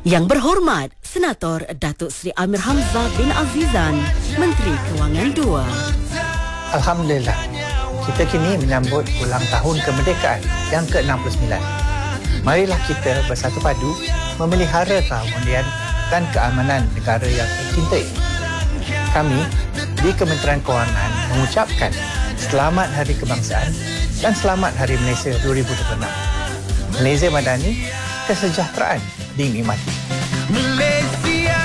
Yang berhormat Senator Datuk Seri Amir Hamzah bin Azizan, Menteri Kewangan II. Alhamdulillah, kita kini menyambut ulang tahun kemerdekaan yang ke-69. Marilah kita bersatu padu memelihara keharmonian dan keamanan negara yang tercintai. Kami di Kementerian Kewangan mengucapkan Selamat Hari Kebangsaan dan Selamat Hari Malaysia 2026. Malaysia Madani, kesejahteraan dinikmati. Malaysia,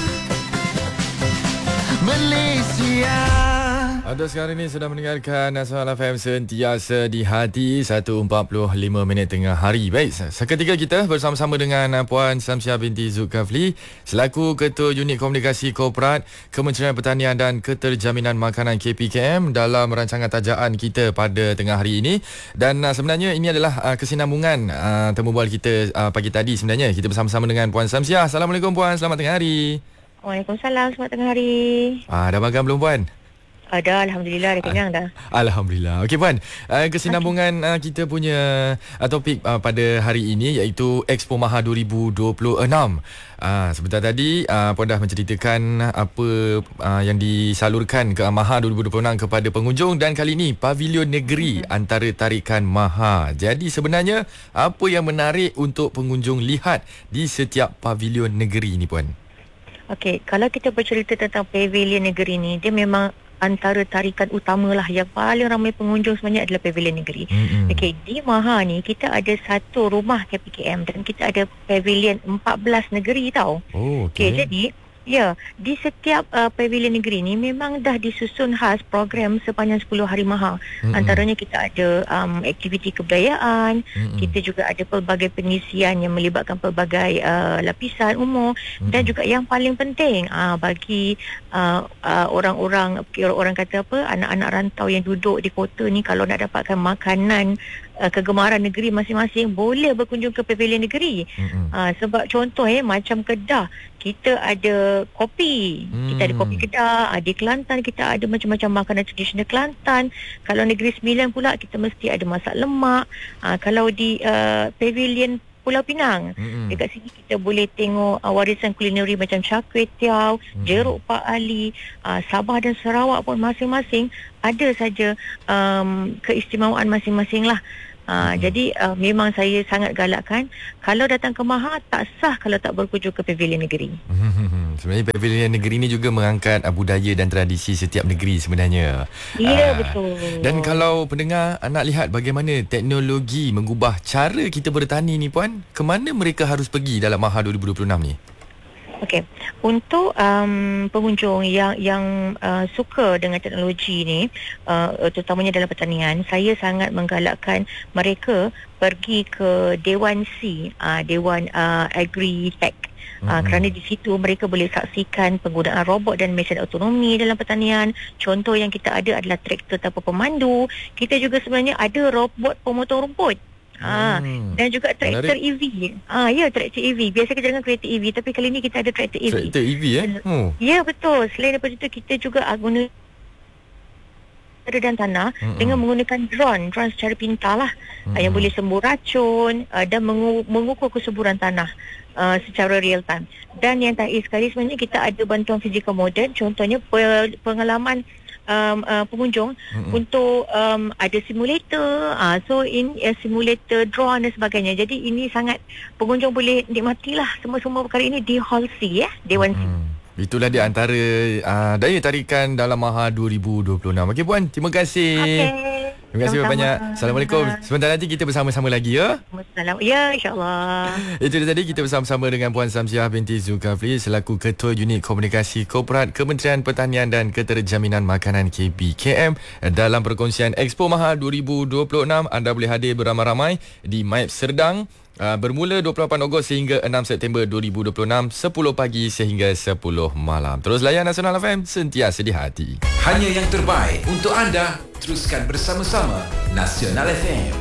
Malaysia. Anda sekarang ini sedang mendengarkan Nasional FM Sentiasa di Hati, 1.45 tengah hari. Baik, seketika kita bersama-sama dengan Puan Samsiah binti Zulkifli selaku Ketua Unit Komunikasi Korporat Kementerian Pertanian dan Keterjaminan Makanan KPKM dalam rancangan tajaan kita pada tengah hari ini. Dan sebenarnya ini adalah kesinambungan temu bual kita pagi tadi. Sebenarnya kita bersama-sama dengan Puan Samsiah. Assalamualaikum Puan, selamat tengah hari. Waalaikumsalam, selamat tengah hari. Dah makan belum Puan? Dah, Alhamdulillah, dah kenyang dah. Alhamdulillah. Okey Puan, kesinambungan kita punya topik pada hari ini iaitu Expo Maha 2026. Sebentar tadi Puan dah menceritakan apa yang disalurkan ke Maha 2026 kepada pengunjung, dan kali ini Pavilion Negeri antara tarikan Maha. Jadi sebenarnya apa yang menarik untuk pengunjung lihat di setiap Pavilion Negeri ni Puan? Okey, kalau kita bercerita tentang Pavilion Negeri ni, dia memang antara tarikan utamalah yang paling ramai pengunjung sebenarnya adalah Pavilion Negeri. Okey, di Maha ni kita ada satu rumah KPKM dan kita ada Pavilion 14 negeri tau. Okey, jadi di setiap Pavilion Negeri ni memang dah disusun khas program sepanjang 10 hari Maha. Antaranya kita ada aktiviti kebudayaan, kita juga ada pelbagai pengisian yang melibatkan pelbagai lapisan umur, dan juga yang paling penting bagi orang-orang kata apa, anak-anak rantau yang duduk di kota ni, kalau nak dapatkan makanan kegemaran negeri masing-masing, boleh berkunjung ke Pavilion Negeri. Sebab contoh macam Kedah, kita ada kopi, kita ada kopi Kedah. Di Kelantan kita ada macam-macam makanan tradisional Kelantan. Kalau Negeri Sembilan pula kita mesti ada masak lemak. Kalau di Pavilion Pulau Pinang, dekat sini kita boleh tengok warisan kulineri macam char kway teow, jeruk Pak Ali. Sabah dan Sarawak pun masing-masing ada saja keistimewaan masing-masing lah. Jadi memang saya sangat galakkan, kalau datang ke Maha tak sah kalau tak berkunjung ke Pavilion Negeri. Sebenarnya Pavilion Negeri ni juga mengangkat budaya dan tradisi setiap negeri sebenarnya. Ya, betul. Dan kalau pendengar nak lihat bagaimana teknologi mengubah cara kita bertani ni Puan, ke mana mereka harus pergi dalam Maha 2026 ni? Okey, untuk pengunjung yang suka dengan teknologi ni, terutamanya dalam pertanian, saya sangat menggalakkan mereka pergi ke Dewan C, Dewan Agri-Tech. Kerana di situ mereka boleh saksikan penggunaan robot dan mesin autonomi dalam pertanian. Contoh yang kita ada adalah traktor tanpa pemandu. Kita juga sebenarnya ada robot pemotong rumput. Dan juga traktor EV. Traktor EV. Biasa kita dengan kereta EV, tapi kali ni kita ada traktor EV. Traktor EV Ya, betul. Selain daripada itu, kita juga guna dan tanah dengan menggunakan drone secara pintar lah, yang boleh sembur racun dan mengukur kesuburan tanah secara real time. Dan yang terakhir sekali, sebenarnya kita ada bantuan fizikal moden. Contohnya pengalaman pengunjung untuk ada simulator, simulator drone dan sebagainya. Jadi ini sangat pengunjung boleh nikmatilah semua perkara ini di Hall C, Dewan C. Itulah dia antara daya tarikan dalam Maha 2026. Okey Puan, terima kasih. Terima kasih banyak. Assalamualaikum. Sebentar nanti kita bersama-sama lagi ya. Ya, insya-Allah. Itu dia tadi, kita bersama-sama dengan Puan Samsiah binti Zulkifli selaku Ketua Unit Komunikasi Korporat Kementerian Pertanian dan Keterjaminan Makanan KPKM dalam perkongsian Expo Maha 2026. Anda boleh hadir beramai-ramai di MIP Serdang bermula 28 Ogos sehingga 6 September 2026, 10 pagi sehingga 10 malam. Terus layan Nasional FM, sentiasa di hati. Hanya yang terbaik untuk anda. Teruskan bersama-sama Nasional FM.